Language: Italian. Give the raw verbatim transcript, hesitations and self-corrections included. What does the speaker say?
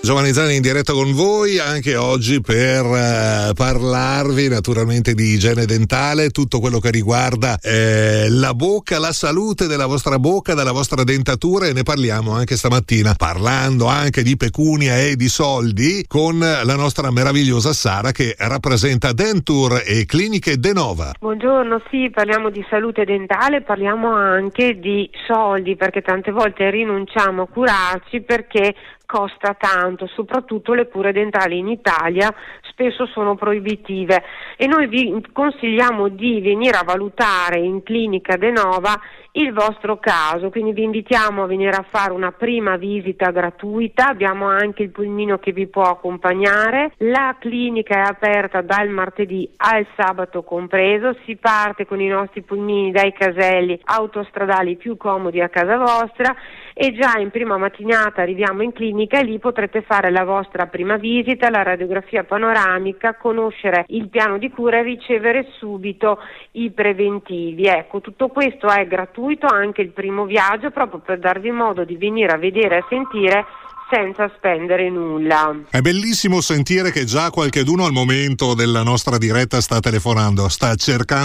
Giovanni Zani in diretta con voi anche oggi per eh, parlarvi naturalmente di igiene dentale, tutto quello che riguarda eh, la bocca, la salute della vostra bocca, della vostra dentatura, e ne parliamo anche stamattina parlando anche di pecunia e di soldi con la nostra meravigliosa Sara che rappresenta Denture e Cliniche Denova. Buongiorno, sì, parliamo di salute dentale, parliamo anche di soldi, perché tante volte rinunciamo a curarci perché costa tanto, soprattutto le cure dentali in Italia spesso sono proibitive, e noi vi consigliamo di venire a valutare in Clinica Denova il vostro caso, quindi vi invitiamo a venire a fare una prima visita gratuita, abbiamo anche il pulmino che vi può accompagnare, la clinica è aperta dal martedì al sabato compreso, si parte con i nostri pulmini dai caselli autostradali più comodi a casa vostra, e già in prima mattinata arriviamo in clinica e lì potrete fare la vostra prima visita, la radiografia panoramica, conoscere il piano di cura e ricevere subito i preventivi. Ecco, tutto questo è gratuito, anche il primo viaggio, proprio per darvi modo di venire a vedere e sentire senza spendere nulla. È bellissimo sentire che già qualcheduno al momento della nostra diretta sta telefonando, sta cercando